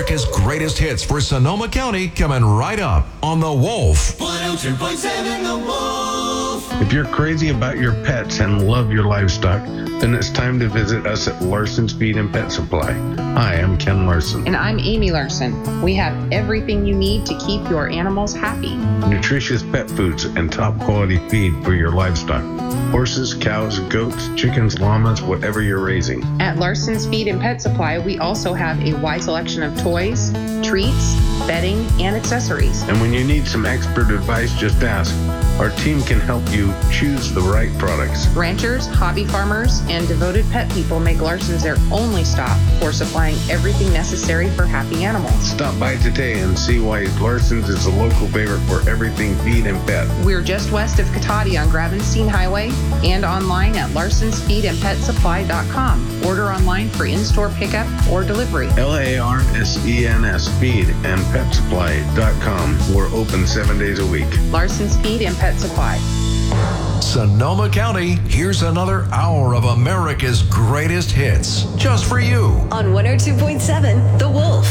America's greatest hits for Sonoma County coming right up on The Wolf. 102.7 The Wolf. If you're crazy about your pets and love your livestock, then it's time to visit us at Larson's Feed and Pet Supply. Hi, I'm Ken Larson. And I'm Amy Larson. We have everything you need to keep your animals happy. Nutritious pet foods and top quality feed for your livestock. Horses, cows, goats, chickens, llamas, whatever you're raising. At Larson's Feed and Pet Supply, we also have a wide selection of toys, treats, bedding, and accessories. And when you need some expert advice, just ask. Our team can help you choose the right products. Ranchers, hobby farmers, and devoted pet people make Larson's their only stop for supplying everything necessary for happy animals. Stop by today and see why Larson's is the local favorite for everything feed and pet. We're just west of Katati on Gravenstein Highway and online at larsonsfeedandpetsupply.com. Order online for in-store pickup or delivery. LARSENS Feed and PetSupply.com. We're open 7 days a week. Larson's Feed and Pet Supply. Sonoma County, here's another hour of America's greatest hits just for you. On 102.7 The Wolf.